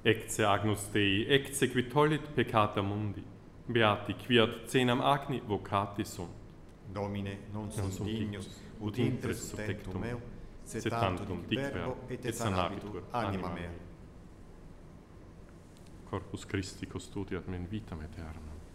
Ecce agnus Dei, ecce qui tollit peccata mundi. Beati quiat cenam agni vocati sunt. Domine, non Non sum dignus, ut intres sub tectum meu, sed tantum dic verbo, et sanabitur anima mea. Corpus Christi custodiat me in vitam aeternam.